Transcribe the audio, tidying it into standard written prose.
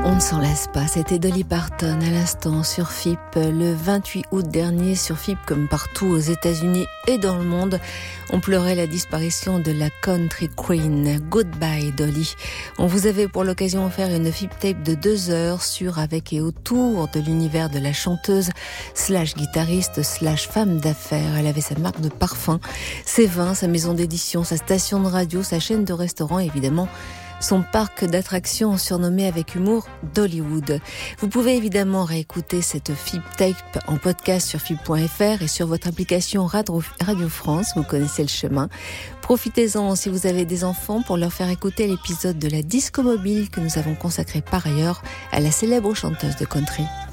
On ne s'en lasse pas, c'était Dolly Parton à l'instant sur FIP, le 28 août dernier sur FIP comme partout aux États-Unis et dans le monde. On pleurait la disparition de la country queen. Goodbye Dolly. On vous avait pour l'occasion offert une FIP tape de 2 heures sur, avec et autour de l'univers de la chanteuse / guitariste / femme d'affaires. Elle avait sa marque de parfum, ses vins, sa maison d'édition, sa station de radio, sa chaîne de restaurants, évidemment son parc d'attractions surnommé avec humour Dollywood. Vous pouvez évidemment réécouter cette FIP tape en podcast sur FIP.fr et sur votre application Radio France, vous connaissez le chemin. Profitez-en si vous avez des enfants pour leur faire écouter l'épisode de la Disco Mobile que nous avons consacré par ailleurs à la célèbre chanteuse de country.